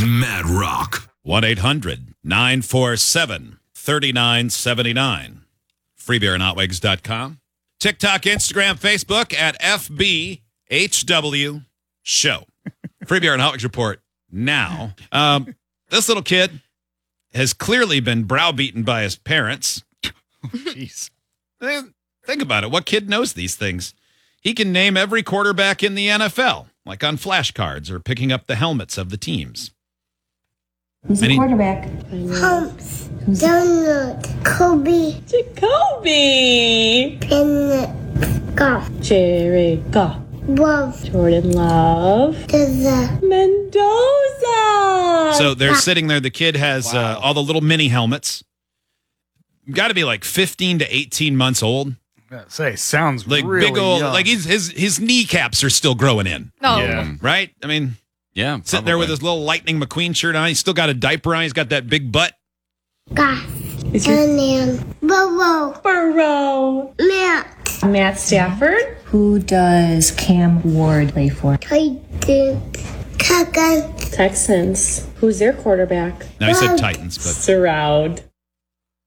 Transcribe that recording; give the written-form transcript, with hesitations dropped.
Mad Rock. 1-800-947-3979. Freebeerandhotwigs.com. TikTok, Instagram, Facebook at FBHW Show. Free Beer and Hot Wigs Report now. This little kid has clearly been browbeaten by his parents. Jeez. Think about it. What kid knows these things? He can name every quarterback in the NFL, like on flashcards or picking up the helmets of the teams. Who's the quarterback? Humps, Donald, Kobe, Jacoby. Bennett, Goff, Jared Goff. Love, Jordan Love. Deza, Mendoza. So they're sitting there. The kid has all the little mini helmets. Got to be like 15 to 18 months old. Sounds like really big old, young. like his kneecaps are still growing in. Oh. Yeah. Right? I mean, Yeah. sitting there with his little Lightning McQueen shirt on. He's still got a diaper on. He's got that big butt. Goff, Onion, Bobo, Burrow. Matt Stafford. Who does Cam Ward play for? Titans, Kagan, Texans. Who's their quarterback? Now he said Titans, but Stroud.